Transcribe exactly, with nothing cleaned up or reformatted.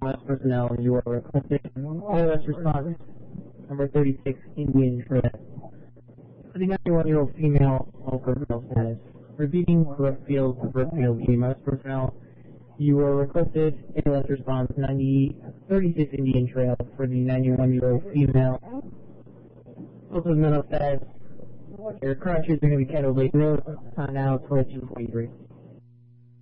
U S personnel, you are requested A L S response number thirty-six, Indian Trail. For the ninety-one-year-old female, all personnel status. Repeating Brookfield, Brookfield E M S personnel, you are requested A L S response ninety thirty-six Indian Trail for the ninety-one-year-old female. Also, mental status. Your crashes are going to be Kettle Lake Road, uh, now twelve two forty-three.